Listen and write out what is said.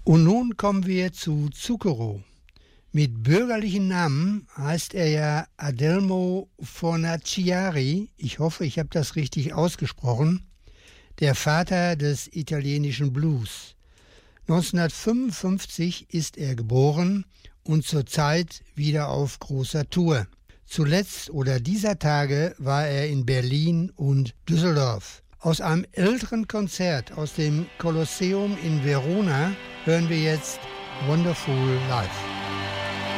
Und nun kommen wir zu Zucchero. Mit bürgerlichen Namen heißt er ja Adelmo Fornaciari. Ich hoffe, ich habe das richtig ausgesprochen. Der Vater des italienischen Blues. 1955 ist er geboren und zurzeit wieder auf großer Tour. Zuletzt oder dieser Tage war er in Berlin und Düsseldorf. Aus einem älteren Konzert aus dem Kolosseum in Verona hören wir jetzt Wonderful Life.